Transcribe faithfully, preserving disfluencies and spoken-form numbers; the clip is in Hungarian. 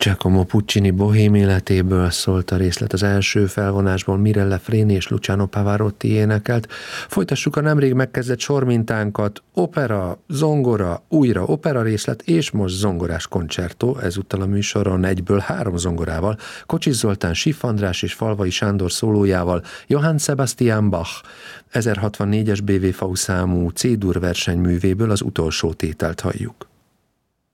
Giacomo Puccini bohém életéből szólt a részlet az első felvonásból, Mirella Freni és Luciano Pavarotti énekelt. Folytassuk a nemrég megkezdett sormintánkat, opera, zongora, újra opera részlet, és most zongorás koncertó, ezúttal a műsoron egyből három zongorával, Kocsis Zoltán, Schiff András és Falvai Sándor szólójával, Johann Sebastian Bach ezerhatvannégyes bé vé vé számú C-dur versenyművéből az utolsó tételt halljuk.